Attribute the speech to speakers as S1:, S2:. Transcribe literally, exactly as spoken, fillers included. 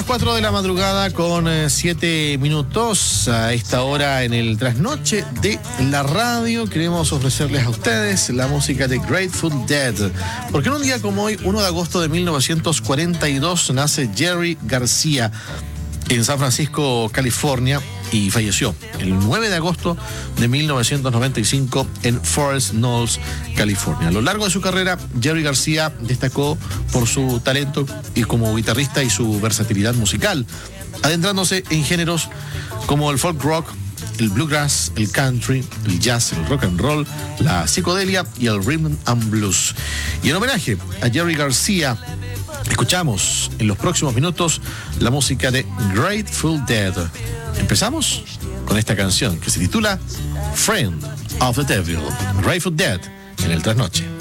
S1: las cuatro de la madrugada con siete minutos. A esta hora en el trasnoche de la radio queremos ofrecerles a ustedes la música de Grateful Dead. Porque en un día como hoy, uno de agosto de mil novecientos cuarenta y dos, nace Jerry García en San Francisco, California, y falleció el nueve de agosto de mil novecientos noventa y cinco en Forest Knolls, California. A lo largo de su carrera, Jerry García destacó por su talento y como guitarrista y su versatilidad musical, adentrándose en géneros como el folk rock, el bluegrass, el country, el jazz, el rock and roll, la psicodelia y el rhythm and blues. Y en homenaje a Jerry García, escuchamos en los próximos minutos la música de Grateful Dead. Empezamos con esta canción que se titula Friend of the Devil, Grateful Dead, en el trasnoche.